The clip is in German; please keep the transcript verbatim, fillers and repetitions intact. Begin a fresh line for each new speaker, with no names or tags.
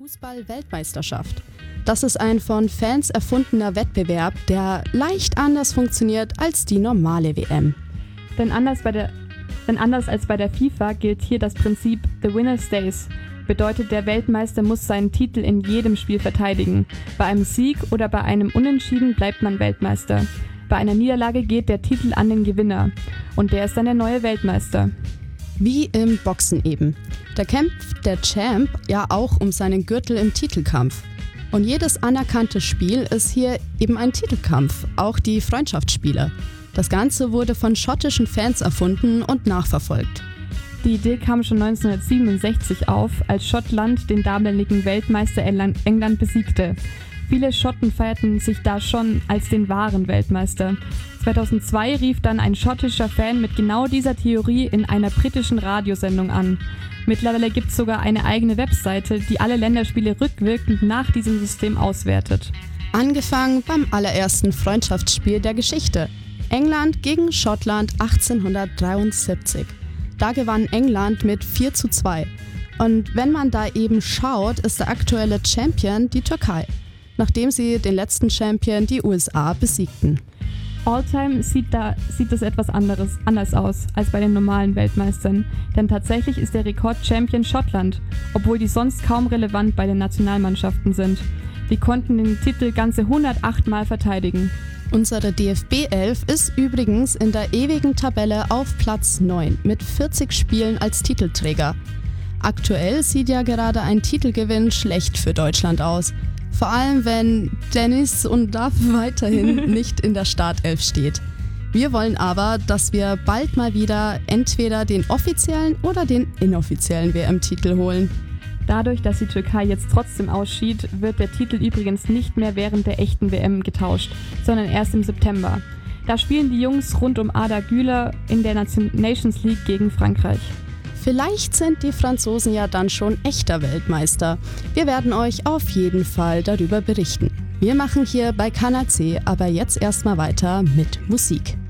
Fußball-Weltmeisterschaft. Das ist ein von Fans erfundener Wettbewerb, der leicht anders funktioniert als die normale W M.
Denn anders, bei der, denn anders als bei der FIFA gilt hier das Prinzip The Winner Stays. Bedeutet, der Weltmeister muss seinen Titel in jedem Spiel verteidigen. Bei einem Sieg oder bei einem Unentschieden bleibt man Weltmeister. Bei einer Niederlage geht der Titel an den Gewinner. Und der ist dann der neue Weltmeister.
Wie im Boxen eben. Da kämpft der Champ ja auch um seinen Gürtel im Titelkampf. Und jedes anerkannte Spiel ist hier eben ein Titelkampf, auch die Freundschaftsspiele. Das Ganze wurde von schottischen Fans erfunden und nachverfolgt.
Die Idee kam schon neunzehnhundertsiebenundsechzig auf, als Schottland den damaligen Weltmeister England besiegte. Viele Schotten feierten sich da schon als den wahren Weltmeister. zweitausendzwei rief dann ein schottischer Fan mit genau dieser Theorie in einer britischen Radiosendung an. Mittlerweile gibt es sogar eine eigene Webseite, die alle Länderspiele rückwirkend nach diesem System auswertet.
Angefangen beim allerersten Freundschaftsspiel der Geschichte. England gegen Schottland achtzehnhundertdreiundsiebzig. Da gewann England mit vier zu zwei. Und wenn man da eben schaut, ist der aktuelle Champion die Türkei, nachdem sie den letzten Champion, die U S A, besiegten.
Alltime sieht, da, sieht das etwas anderes, anders aus als bei den normalen Weltmeistern, denn tatsächlich ist der Rekord-Champion Schottland, obwohl die sonst kaum relevant bei den Nationalmannschaften sind. Die konnten den Titel ganze hundertacht Mal verteidigen.
Unsere D F B elf ist übrigens in der ewigen Tabelle auf Platz neun mit vierzig Spielen als Titelträger. Aktuell sieht ja gerade ein Titelgewinn schlecht für Deutschland aus. Vor allem, wenn Dennis und Duff weiterhin nicht in der Startelf steht. Wir wollen aber, dass wir bald mal wieder entweder den offiziellen oder den inoffiziellen W M-Titel holen.
Dadurch, dass die Türkei jetzt trotzdem ausschied, wird der Titel übrigens nicht mehr während der echten W M getauscht, sondern erst im September. Da spielen die Jungs rund um Arda Güler in der Nations League gegen Frankreich.
Vielleicht sind die Franzosen ja dann schon echter Weltmeister. Wir werden euch auf jeden Fall darüber berichten. Wir machen hier bei Kanal C aber jetzt erstmal weiter mit Musik.